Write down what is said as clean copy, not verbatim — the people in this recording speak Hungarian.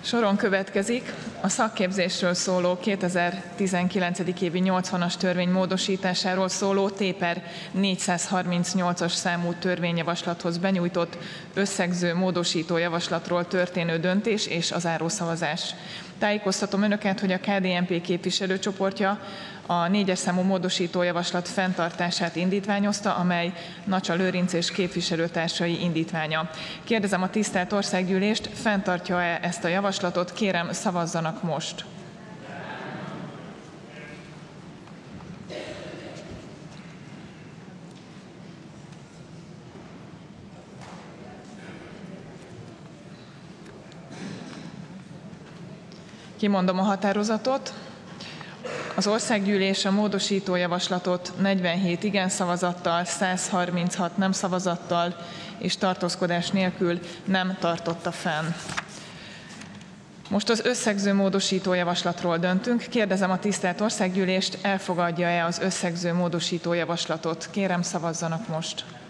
Soron következik a szakképzésről szóló 2019. évi 80-as törvény módosításáról szóló T/per 438-as számú törvényjavaslathoz benyújtott összegző módosító javaslatról történő döntés és a zárószavazás. Tájékoztatom Önöket, hogy a KDNP képviselőcsoportja a 4-es számú módosítójavaslat fenntartását indítványozta, amely Nacsa Lőrinc és képviselőtársai indítványa. Kérdezem a tisztelt Országgyűlést, fenntartja-e ezt a javaslatot? Kérem, szavazzanak most! Kimondom a határozatot. Az Országgyűlés a módosító javaslatot 47 igen szavazattal, 136 nem szavazattal és tartózkodás nélkül nem tartotta fenn. Most az összegző módosító javaslatról döntünk. Kérdezem a tisztelt Országgyűlést, elfogadja-e az összegző módosító javaslatot? Kérem, szavazzanak most!